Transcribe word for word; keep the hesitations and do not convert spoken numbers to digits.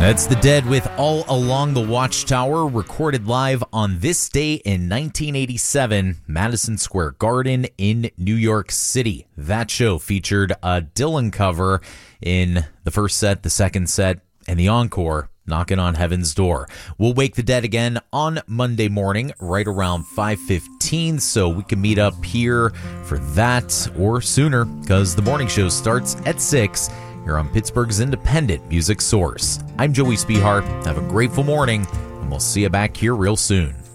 That's The Dead with All Along the Watchtower, recorded live on this day in nineteen eighty-seven, Madison Square Garden in New York City. That show featured a Dylan cover in the first set, the second set, and the encore, Knocking on Heaven's Door. We'll wake the dead again on Monday morning, right around five fifteen, so we can meet up here for that or sooner, because the morning show starts at six here on Pittsburgh's independent music source. I'm Joey Spihar. Have a grateful morning, and we'll see you back here real soon.